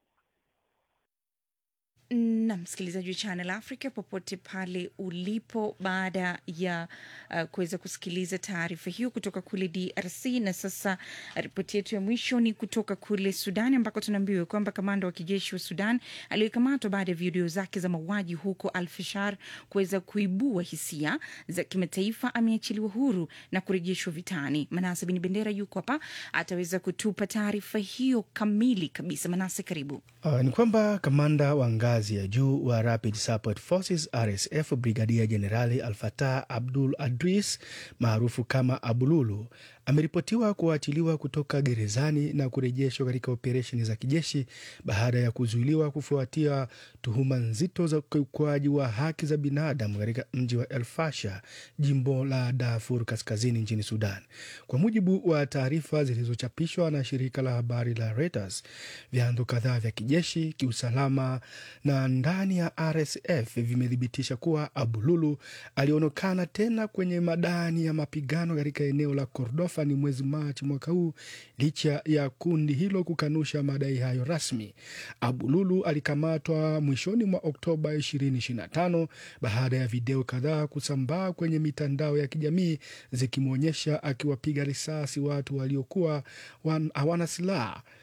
Na msikilizaji wa Channel Africa popote pale ulipo, baada ya kuweza kusikiliza taarifa hiyo kutoka kule DRC. Na sasa ripoti yetu ya mwisho ni kutoka kule Sudan, ambako tunaambiwa kwamba kamanda wa kijeshi wa Sudan aliyekamatwa baada ya video zake za mauaji huko Al-Fashar kuweza kuibua hisia za kimataifa ameachiliwa huru na kurejeshwa vitani. Manase Bin Bendera yuko hapa, ataweza kutupa taarifa hiyo kamili kabisa. Manase, karibu. Ni kwamba kamanda wa ngazi ya juu wa Rapid Support Forces RSF Brigadia Generali Al-Fatah Abdul Adris maarufu kama Abululu ameripotiwa kuachiliwa kutoka gerezani na kurejeshwa katika operesheni za kijeshi baada ya kuzuiliwa kufuatia tuhuma nzito za ukiukwaji wa haki za binadamu katika mji wa El Fasher, jimbo la Darfur Kaskazini nchini Sudan. Kwa mujibu wa taarifa zilizochapishwa na shirika la habari la Reuters, vyanzo kadhaa vya kijeshi, kiusalama na ndani ya RSF vimethibitisha kuwa Abululu alionekana tena kwenye madani ya mapigano katika eneo la Kordofan mwezi Machi mwaka huu, licha ya kundi hilo kukanusha madai hayo rasmi. Abululu alikamatwa mwishoni mwa Oktoba 2025 baada ya video kadhaa kusambaa kwenye mitandao ya kijamii zikimwonyesha akiwapiga risasi watu waliokuwa hawana silaha.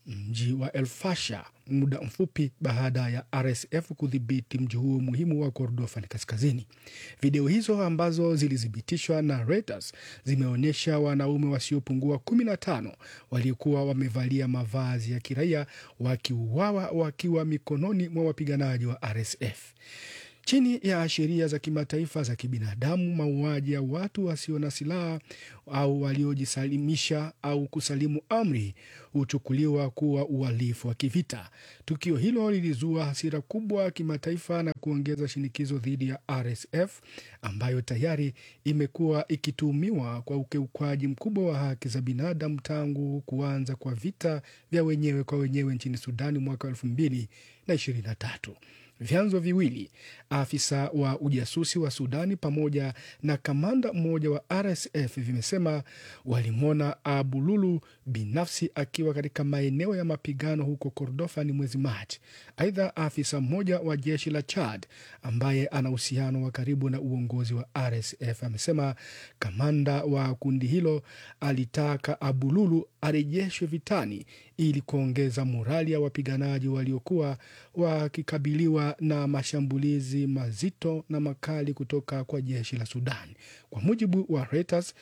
mji wa El Fasher muda mfupi baada ya RSF kudhibiti mji huo muhimu wa Kordofan kaskazini. Video hizo ambazo zilithibitishwa na Reuters zimeonyesha wanaume wasiopungua 15 waliokuwa wamevalia mavazi ya kiraia wakiuawa wakiwa mikononi mwa wapiganaji wa RSF. Chini ya sheria za kimataifa za kibinadamu, mauaji ya watu wasio na silaha au waliojisalimisha au kusalimu amri huchukuliwa kuwa uhalifu wa kivita. Tukio hilo lilizua hasira kubwa kimataifa na kuongeza shinikizo dhidi ya RSF ambayo tayari imekuwa ikituhumiwa kwa ukiukwaji mkubwa wa haki za binadamu tangu kuanza kwa vita vya wenyewe kwa wenyewe nchini Sudani mwaka 2023. Vyanzo viwili, afisa wa ujasusi wa Sudani pamoja na kamanda mmoja wa RSF, vimesema walimwona Abu Lulu binafsi akiwa katika maeneo ya mapigano huko Kordofan mwezi Machi. Aidha, afisa mmoja wa jeshi la Chad ambaye ana uhusiano wa karibu na uongozi wa RSF amesema kamanda wa kundi hilo alitaka Abu Lulu arejeshwe vitani ili kuongeza morali ya wapiganaji waliokuwa wakikabiliwa na mashambulizi mazito na makali kutoka kwa jeshi la Sudan. Kwa mujibu wa Reuters,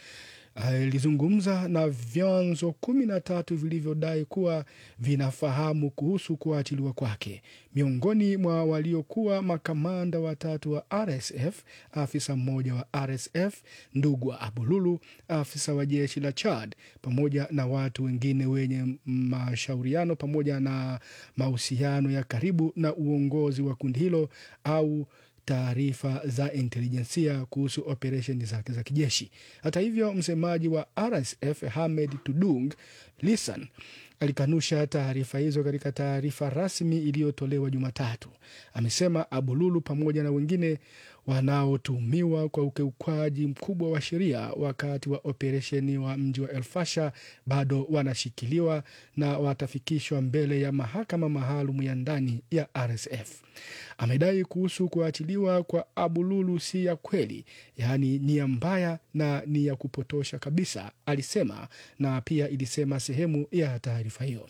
alizungumza na vyanzo 13 vilivyodai kuwa vinafahamu kuhusu kuachiliwa kwake. Miongoni mwa waliokuwa makamanda watatu wa RSF, afisa mmoja wa RSF, ndugu wa Abu Lulu, afisa wa jeshi la Chad, pamoja na watu wengine wenye mashauriano pamoja na mahusiano ya karibu na uongozi wa kundi hilo au taarifa za intelijensia kuhusu operesheni zake za kijeshi. Hata hivyo, msemaji wa RSF Hamed Tudung Lisan alikanusha taarifa hizo katika taarifa rasmi iliyotolewa Jumatatu. Amesema Abu Lulu pamoja na wengine wanaotuhumiwa kwa ukiukwaji mkubwa wa sheria wakati wa operesheni wa mji wa El Fasher bado wanashikiliwa na watafikishwa mbele ya mahakama maalum ya ndani ya RSF. Amedai kuhusu kuachiliwa kwa Abu Lulu si ya kweli, yaani nia mbaya na ni ya kupotosha kabisa, alisema, na pia ilisema sehemu ya taarifa hiyo.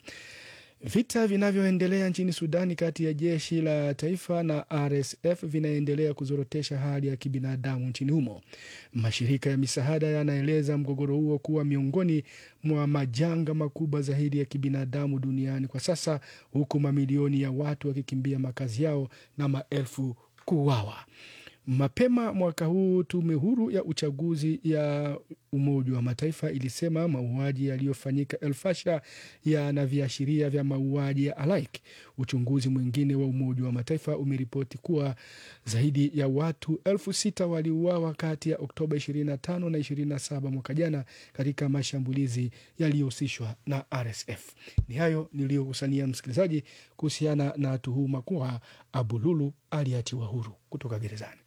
Vita vinavyoendelea nchini Sudani kati ya jeshi la taifa na RSF vinaendelea kuzorotesha hali ya kibinadamu nchini humo. Mashirika ya misaada yanaeleza mgogoro huo kuwa miongoni mwa majanga makubwa zaidi ya kibinadamu duniani kwa sasa, huku mamilioni ya watu wakikimbia makazi yao na maelfu kuuawa. Mapema mwaka huu tume huru ya uchaguzi ya Umoja wa Mataifa ilisema mauaji yaliyofanyika El Fasher yana viashiria vya mauaji ya halaiki. Uchunguzi mwingine wa Umoja wa Mataifa umeripoti kuwa zaidi ya watu 6,000 waliuawa kati ya Oktoba 25 na 27 mwaka jana katika mashambulizi yaliyohusishwa na RSF. Ni hayo niliyokusania msikilizaji kuhusiana na tuhuma kuwa Abu Lulu aliachiwa huru kutoka gerezani.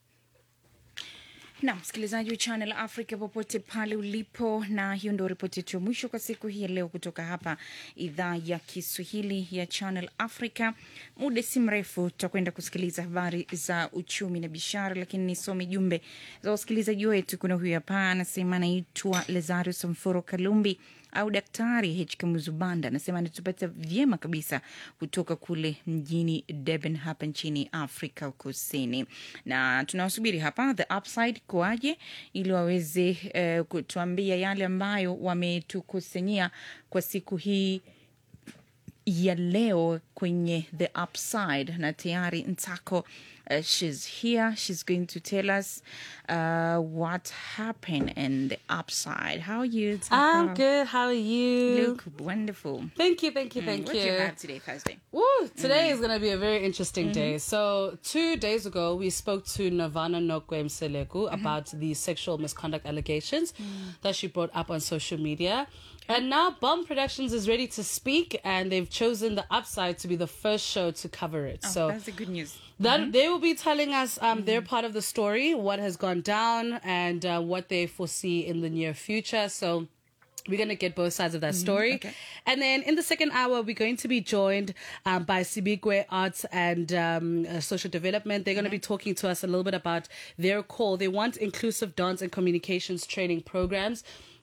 Na msikilizaji wa Channel Africa popote pale ulipo, na hiyo ndio ripoti yetu ya mwisho kwa siku hii ya leo kutoka hapa idhaa ya Kiswahili ya Channel Africa. Muda si mrefu tutakwenda kusikiliza habari za uchumi na biashara, lakini nisome jumbe za wasikilizaji wetu. Kuna huyu hapa anasema anaitwa Lazarus Mforo Kalumbi au Daktari HK Muzubanda, anasema anatupata vyema kabisa kutoka kule mjini Durban hapa nchini Afrika Kusini, na tunawasubiri hapa The Upside kwaje ili waweze kutuambia yale ambayo wametukusanyia kwa siku hii ya leo kwenye The Upside. Na tayari Ntako she's here. She's going to tell us what happened in The Upside. How are you, Ntako? I'm good. How are you? Look wonderful. Thank you. What do you have today, Thursday? Woo! Today is going to be a very interesting day. So 2 days ago, we spoke to Navana Nokwe Mseleku about the sexual misconduct allegations that she brought up on social media. And now Bomb Productions is ready to speak, and they've chosen The Upside to be the first show to cover it. So that's the good news. That they will be telling us their part of the story, what has gone down, and what they foresee in the near future. So we're going to get both sides of that story. Okay. And then in the second hour, we're going to be joined by Sibigwe Arts and Social Development. They're going to be talking to us a little bit about their call. They want inclusive dance and communications training programs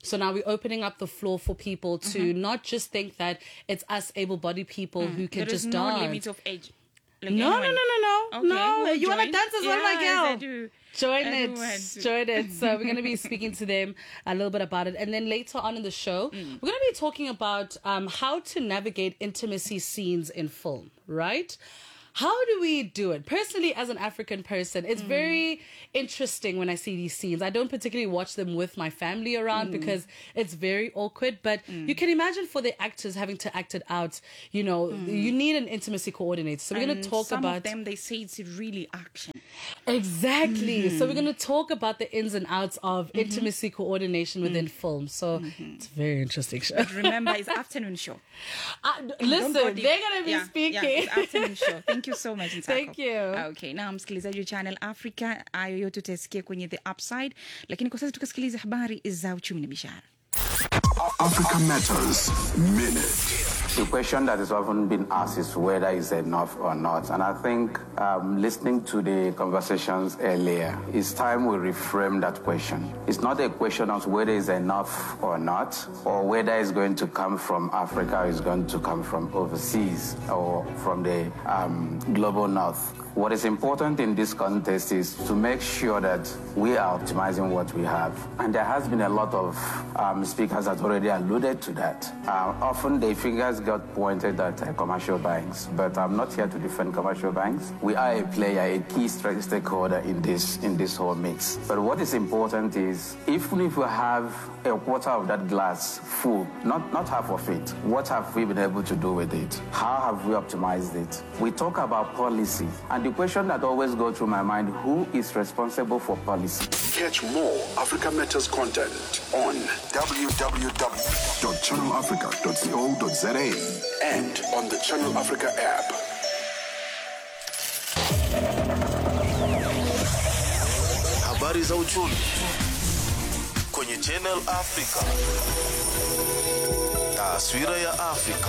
So now we're opening up the floor for people to not just think that it's us able-bodied people who can There is just no dance. limit of age. Like No. Okay, No, you want to join? dance as well, my Yes, I girl? do. Join I it. do, I do. Join it. So we're going to be speaking to them a little bit about it. And then later on in the show, we're going to be talking about how to navigate intimacy scenes in film, right? How do we do it? Personally, as an African person, it's very interesting when I see these scenes. I don't particularly watch them with my family around because it's very awkward. But you can imagine for the actors having to act it out, you know, you need an intimacy coordinator. So we're going to talk some about... of them, they say it's really action. Exactly. So we're going to talk about the ins and outs of intimacy coordination within film. So it's a very interesting show. But remember, it's afternoon show. Listen, Don't they're go going to be deep. speaking. It's afternoon show. Thank you so much, Nsako. Thank you. Okay, na msikilizaji wa Channel Africa, hayo yote utasikia kwenye The Upside, lakini kwa sasa tukasikiliza habari za uchumi na biashara. Africa Matters Minute. The question that is often been asked is whether it's enough or not. And I think listening to the conversations earlier, it's time we reframe that question. It's not a question of whether it's enough or not, or whether it's going to come from Africa or it's going to come from overseas or from the global north. What is important in this context is to make sure that we are optimizing what we have. And there has been a lot of speakers that already alluded to that. Often the fingers got pointed at commercial banks, but I'm not here to defend commercial banks. We are a player, a key stakeholder in this whole mix. But what is important is, even if we have a quarter of that glass full, not half of it, what have we been able to do with it? How have we optimized it? We talk about policy, and the question that always goes through my mind, who is responsible for policy? Catch more Africa Matters content on www.channelafrica.co.za and on the Channel Africa app. Habari za uchumi kwenye Channel Africa. Taswira ya Afrika.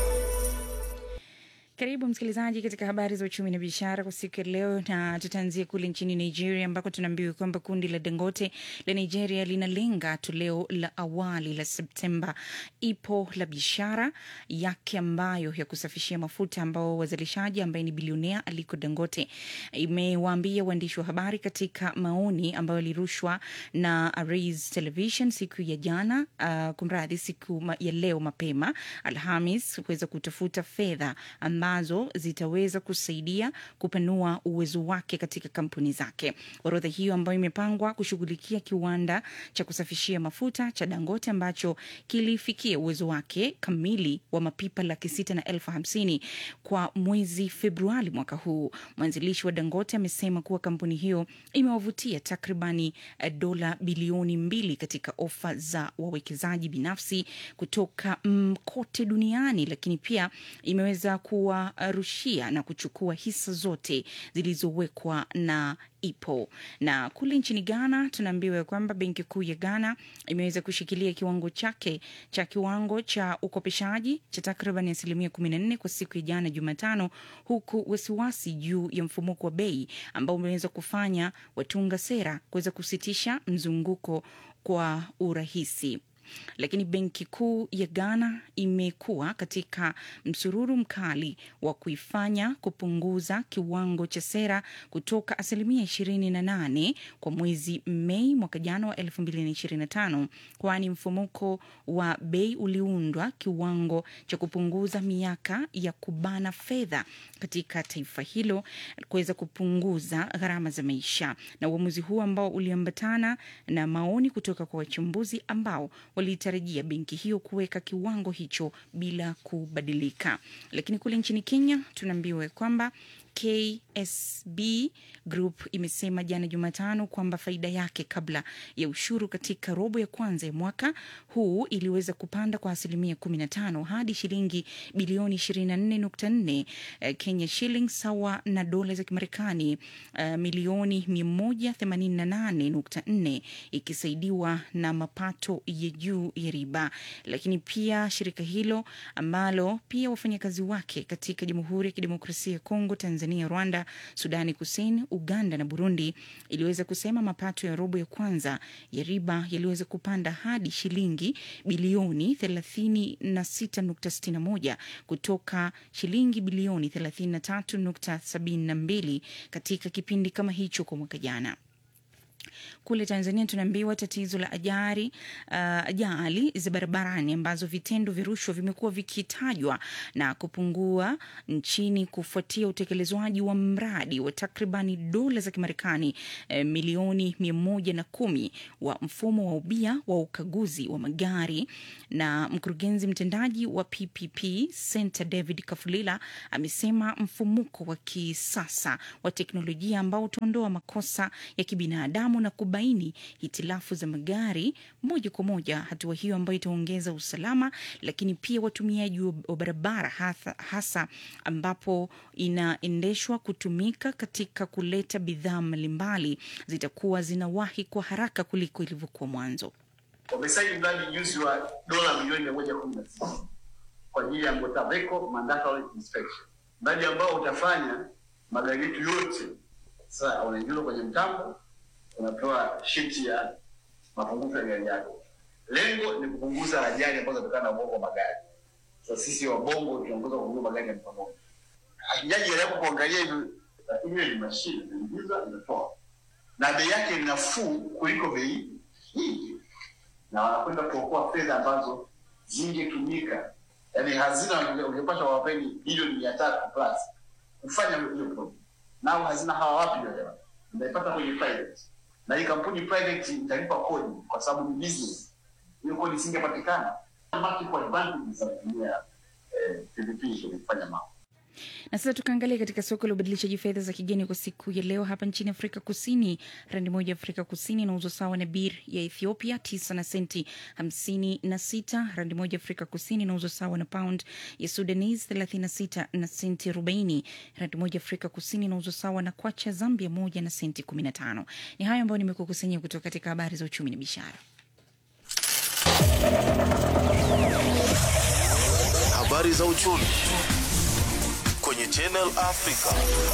Karibu msikilizaji katika habari za uchumi na biashara kwa siku ya leo, na tutaanzia kule nchini Nigeria ambako tunaambiwa kwamba kundi la Dangote la Nigeria linalenga toleo la awali la Septemba ipo la biashara yake ambayo ya kusafishia mafuta, ambao wazalishaji ambaye ni bilionea Aliko Dangote imewaambia waandishi wa habari katika maoni ambayo yalirushwa na Arise Television siku ya jana, kumradhi, siku ya leo mapema Alhamis, kuweza kutafuta fedha ambazo zitaweza kusaidia kupanua uwezo wake katika kampuni zake. Orodha hiyo ambayo imepangwa kushughulikia kiwanda cha kusafishia mafuta cha Dangote ambacho kilifikia uwezo wake kamili wa mapipa 650,000 kwa mwezi Februari mwaka huu. Mwanzilishi wa Dangote amesema kuwa kampuni hiyo imewavutia takribani dola bilioni 2 katika ofa za wawekezaji binafsi kutoka kote duniani, lakini pia imeweza kuwarushia na kuchukua hisa zote zilizowekwa na ipo. Na kule nchini Ghana tunaambiwa kwamba Benki Kuu ya Ghana imeweza kushikilia kiwango chake cha kiwango cha ukopeshaji cha takriban 14% kwa siku ya jana Jumatano, huku wasiwasi juu ya mfumuko wa bei ambao umeweza kufanya watunga sera kuweza kusitisha mzunguko kwa urahisi. Lakini Benki Kuu ya Ghana imekuwa katika msururu mkali wa kuifanya kupunguza kiwango cha sera kutoka 28% kwa mwezi Mei mwaka jana wa 2025, kwani mfumuko wa bei uliundwa kiwango cha kupunguza miaka ya kubana fedha katika taifa hilo kuweza kupunguza gharama za maisha. Na uamuzi huu ambao uliambatana na maoni kutoka kwa wachumbuzi ambao walitarajia benki hiyo kuweka kiwango hicho bila kubadilika. Lakini kule nchini Kenya tunaambiwa kwamba KSB Group imesema jana Jumatano kwamba faida yake kabla ya ushuru katika robo ya kwanza ya mwaka huu iliweza kupanda kwa 15% hadi shilingi bilioni 24.4 Kenya shillings, sawa na dola za Kimarekani milioni 188.4, ikisaidiwa na mapato ya juu ya riba. Lakini pia shirika hilo ambalo pia wafanyakazi wake katika Jamhuri ya Kidemokrasia ya Kongo, Tanzania Tanzania, Rwanda, Sudani Kusini, Uganda na Burundi, iliweza kusema mapato ya robo ya kwanza ya riba yaliweza kupanda hadi shilingi bilioni 36.61 kutoka shilingi bilioni 33.72 katika kipindi kama hicho kwa mwaka jana. Kule Tanzania tunaambiwa tatizo la ajali za barabarani ambazo vitendo vya rushwa vimekuwa vikitajwa na kupungua nchini kufuatia utekelezwaji wa mradi wa takribani dola za Kimarekani milioni 110 wa mfumo wa ubia wa ukaguzi wa magari. Na mkurugenzi mtendaji wa PPP Center David Kafulila amesema mfumuko wa kisasa wa teknolojia ambao utaondoa makosa ya kibinadamu na kubaini hitilafu za magari moja kwa moja. Hatua hiyo ambayo itaongeza usalama, lakini pia watumiaji wa barabara hasa ambapo inaendeshwa kutumika katika kuleta bidhaa mbalimbali zitakuwa zinawahi kwa haraka kuliko ilivyokuwa mwanzo. Wamesaini mradi juzi wa dola milioni 116 kwa ajili ya Motaveco Mandatory Inspection. Mradi ambao utafanya magari yetu yote sasa unaingia kwenye mtambo, unapewa sheet ya mapungufu ya gari yako. Lengo ni kupunguza ajali ambazo zinatokana na ubongo wa magari. Sasa sisi wa bongo tunaongoza kupunguza magari ya mtambo. Hakijaji yako kuangalia hivi, lakini ni mashine inaingiza inatoa. Na bei yake ni nafuu kuliko bei hii. Na wanakwenda kuokoa fedha ambazo zingetumika. Yaani hazina ungepata wapeni bilioni 300 plus kufanya hiyo project. Nao hazina hawa wapi ndio jamani? Mnaipata kwenye private. Na hii kampuni private italipa kodi kwa sababu ni business. Hiyo kodi isingepatikana. Market advantage za dunia PPP ilifanya mambo. Na sasa tukaangalia katika soko la ubadilishaji fedha za kigeni kwa siku ya leo hapa nchini Afrika Kusini. Randi moja Afrika Kusini inauzwa sawa na bir ya Ethiopia 9 na senti 56. Randi moja Afrika Kusini inauzwa sawa na pound ya Sudanese 36 na senti 40. Randi moja Afrika Kusini inauzwa sawa na kwacha Zambia 1 na senti 15. Ni hayo ambayo nimekukusanyia kutoka katika habari za uchumi na biashara. Habari za uchumi kwenye Channel Africa.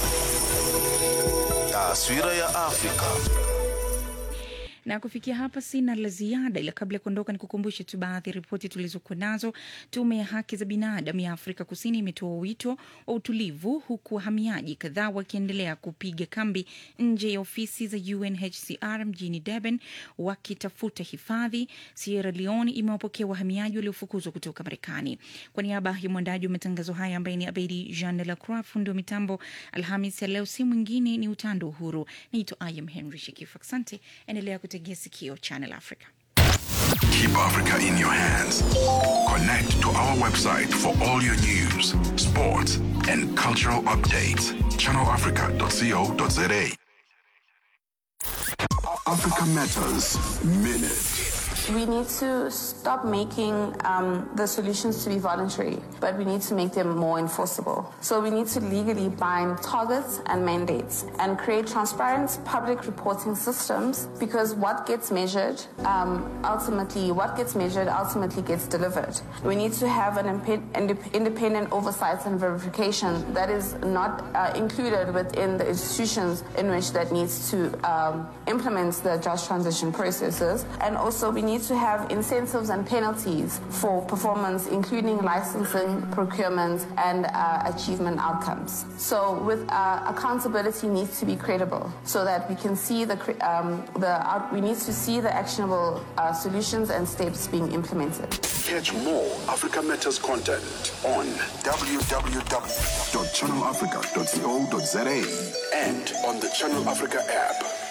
Taswira ya Afrika. Na kufikia hapa sina la ziada, ila kabla ya kuondoka nikukumbushe tu baadhi ya ripoti tulizokuwa nazo. Tume ya haki za binadamu ya Afrika Kusini imetoa wito wa utulivu huku wahamiaji kadhaa wakiendelea kupiga kambi nje ya ofisi za UNHCR mjini Durban wakitafuta hifadhi. Sierra Leone imewapokea wahamiaji waliofukuzwa kutoka Marekani. Kwa niaba ya mwandaji wa matangazo haya ambaye ni Abedi Jean de la Croix, fundi wa mitambo Alhamis ya leo, si mwingine ni Utando Uhuru. Naitwa Ayam Henry Shekifu. Asante, endelea kutegea sikio Channel Africa. Keep Africa in your hands. Connect to our website for all your news, sports, and cultural updates. channelafrica.co.za. Africa Matters Minute. We need to stop making the solutions to be voluntary, but we need to make them more enforceable. So we need to legally bind targets and mandates and create transparent public reporting systems, because what gets measured ultimately gets delivered. We need to have an independent oversight and verification that is not included within the institutions in which that needs to implement the just transition processes. And also we need to have incentives and penalties for performance, including licensing, procurement, and achievement outcomes. So with accountability needs to be credible, so that we can see we need to see the actionable solutions and steps being implemented. Catch more Africa Matters content on www.channelafrica.co.za and on the Channel Africa app.